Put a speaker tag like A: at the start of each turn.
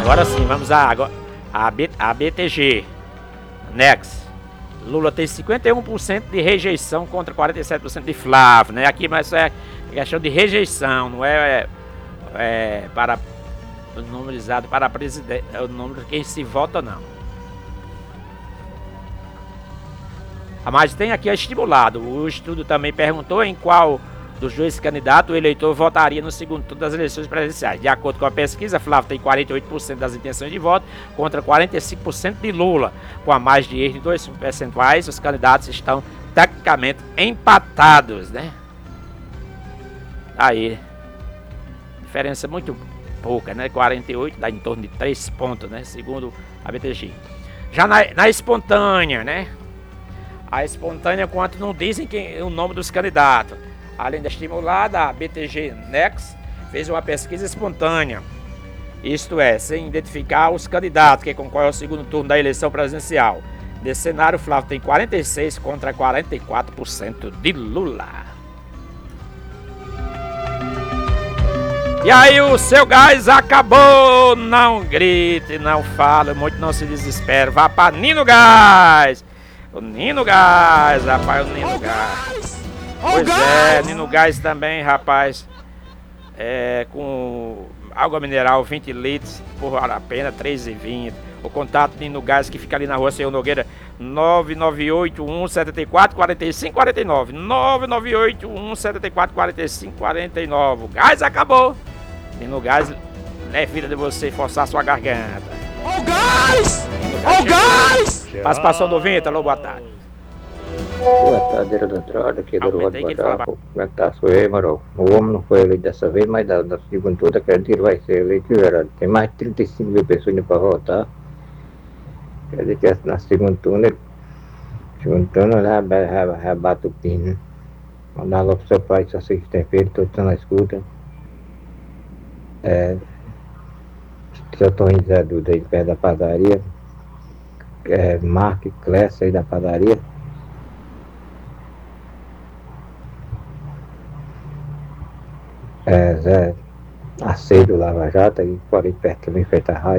A: Agora sim, vamos a BTG Next. Lula tem 51% de rejeição contra 47% de Flávio, né? Aqui, mas é questão de rejeição, não para o numerizado para presidente, é o número de quem se vota, não. Mas tem aqui estimulado. O estudo também perguntou em qual dos dois candidatos o eleitor votaria no segundo turno das eleições presidenciais. De acordo com a pesquisa, Flávio tem 48% das intenções de voto contra 45% de Lula. Com a margem de erro de 2 percentuais, os candidatos estão tecnicamente empatados, né? Aí, diferença muito pouca, né? 48 dá em torno de 3 pontos, né? Segundo a BTG. Já na espontânea, né? A espontânea, quanto não dizem o nome dos candidatos. Além da estimulada, a BTG Next fez uma pesquisa espontânea. Isto é, sem identificar os candidatos que concorrem ao segundo turno da eleição presidencial. Nesse cenário, Flávio tem 46% contra 44% de Lula. E aí o seu gás acabou. Não grite, não fale, muito não se desespere. Vá para Nino Gás. O Nino Gás, rapaz, o Nino Gás. Pois é, Nino Gás também, rapaz. Com água mineral 20 litros por apenas R$3,20. O contato Nino Gás que fica ali na rua Senhor Nogueira, 998-174-4549. 998-174-4549. O gás acabou. Nino Gás é vida de você forçar sua garganta.
B: Ó o gás! Ó o gás!
A: Participação do Vinta, alô, boa tarde.
C: Boa tarde, era da Andrade, aqui do Rodo Badar. Como é que tá? Sou eu, Marão. O homem não foi eleito dessa vez, mas da segunda toda, acredito, vai ser eleito, verdade. Tem mais de 35 mil pessoas indo para votar. Quer dizer que na segunda turno, já bate o pino. Mandar logo pro seu pai, só sei que tem feito, todos na escuta. Seu Torrinho Zé Duda aí perto da padaria. Mark Clécio aí da padaria. Zé Aceiro Lava Jato, aí por aí perto também feita a rádio.